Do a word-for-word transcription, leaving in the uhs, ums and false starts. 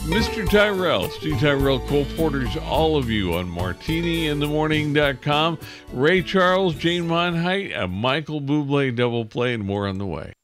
Mister Tyrell, Steve Tyrell, Cole Porter's All of You on martini in the morning dot com. Ray Charles, Jane Monheit, a Michael Bublé double play, and more on the way.